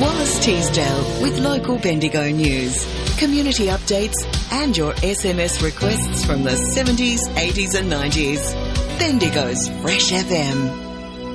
Wallace Teasdale with local Bendigo news, community updates and your SMS requests from the 70s, 80s and 90s. Bendigo's Fresh FM.